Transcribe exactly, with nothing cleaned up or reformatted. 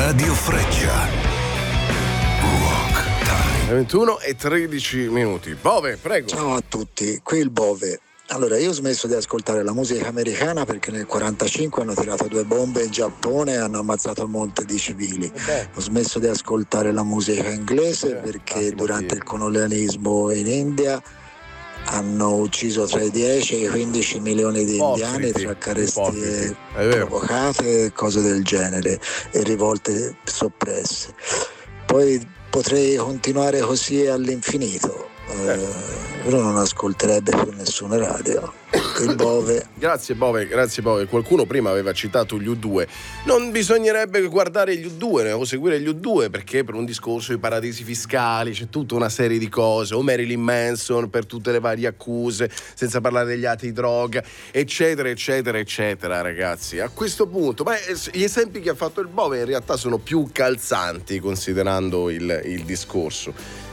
Radio Freccia. Rock Time. ventuno e tredici minuti. Bove, prego. Ciao a tutti, qui il Bove. Allora, io ho smesso di ascoltare la musica americana perché nel quarantacinque hanno tirato due bombe in Giappone e hanno ammazzato un monte di civili. Beh. Ho smesso di ascoltare la musica inglese Eh, perché ah, durante sì. il colonialismo in India hanno ucciso tra i dieci e i quindici milioni di Ipocriti, indiani tra carestie ipocriti, è vero. provocate e cose del genere e rivolte soppresse. Poi potrei continuare così all'infinito. Eh, però non ascolterebbe più nessuna radio. Il Bove. Grazie Bove, grazie Bove. Qualcuno prima aveva citato gli U due. Non bisognerebbe guardare gli U due o seguire gli U due perché per un discorso di paradisi fiscali c'è tutta una serie di cose, o Marilyn Manson per tutte le varie accuse, senza parlare degli atti di droga, eccetera eccetera eccetera, ragazzi. A questo punto, ma gli esempi che ha fatto il Bove in realtà sono più calzanti considerando il, il discorso.